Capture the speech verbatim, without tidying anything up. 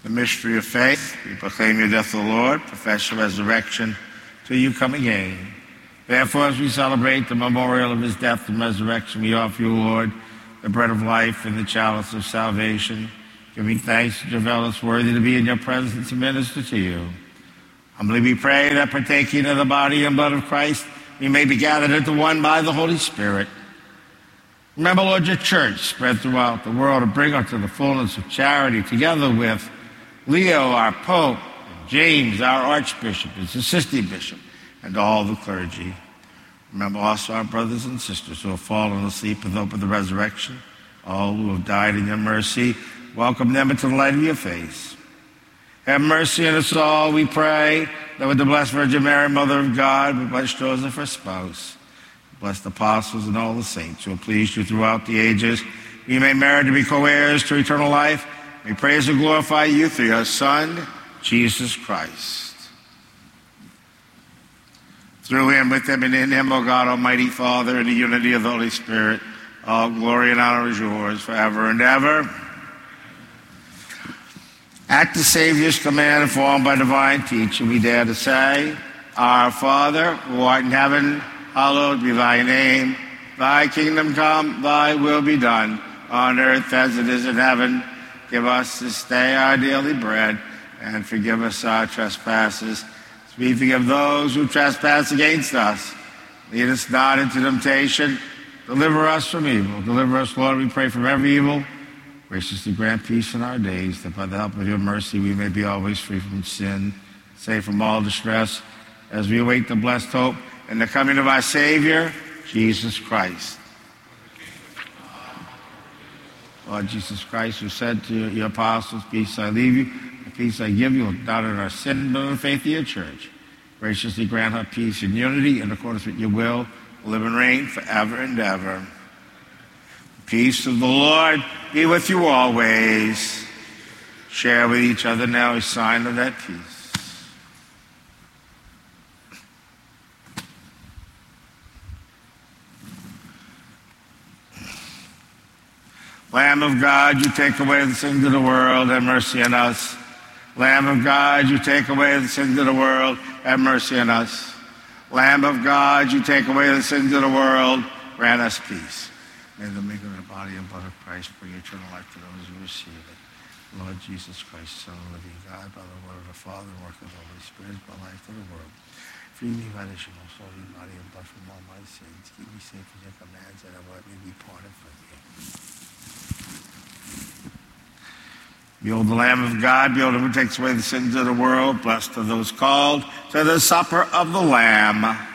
The mystery of faith, we proclaim your death, O Lord, profess your resurrection till you come again. Therefore, as we celebrate the memorial of his death and resurrection, we offer you, Lord, the bread of life and the chalice of salvation, giving thanks to reveal us worthy to be in your presence and minister to you. Humbly we pray that partaking of the body and blood of Christ, we may be gathered into one by the Holy Spirit. Remember, Lord, your church spread throughout the world to bring us to the fullness of charity, together with Leo, our Pope, and James, our Archbishop, his assisting bishop, and all the clergy. Remember also our brothers and sisters who have fallen asleep in the hope of the resurrection, all who have died in your mercy. Welcome them into the light of your face. Have mercy on us all, we pray, that with the blessed Virgin Mary, Mother of God, with blessed Joseph, her spouse, blessed apostles and all the saints who have pleased you throughout the ages, we may merit to be co-heirs to eternal life. We praise and glorify you through your Son, Jesus Christ. Through him, with him, and in him, O God, Almighty Father, in the unity of the Holy Spirit, all glory and honor is yours forever and ever. At the Savior's command, informed by divine teaching, we dare to say, Our Father, who art in heaven, hallowed be thy name. Thy kingdom come, thy will be done, on earth as it is in heaven. Give us this day our daily bread, and forgive us our trespasses, as we forgive those who trespass against us. Lead us not into temptation. Deliver us from evil. Deliver us, Lord, we pray, from every evil. Graciously grant peace in our days, that by the help of your mercy we may be always free from sin, safe from all distress, as we await the blessed hope and the coming of our Savior, Jesus Christ. Lord Jesus Christ, who said to your apostles, peace I leave you, and peace I give you, not in our sin, but in the faith of your church. Graciously grant her peace and unity in accordance with your will, live and reign forever and ever. The peace of the Lord be with you always. Share with each other now a sign of that peace. Lamb of God, you take away the sins of the world, have mercy on us. Lamb of God, you take away the sins of the world, have mercy on us. Lamb of God, you take away the sins of the world, grant us peace. May the maker of the body and blood of Christ bring eternal life to those who receive it. Lord Jesus Christ, Son of the living God, by the word of the Father and work of the Holy Spirit, by life to the world. Free me by this your most holy body and blood from all my sins. Keep me safe in your commands, and let me be parted from you. Behold the Lamb of God, behold him who takes away the sins of the world. Blessed are those called to the supper of the Lamb.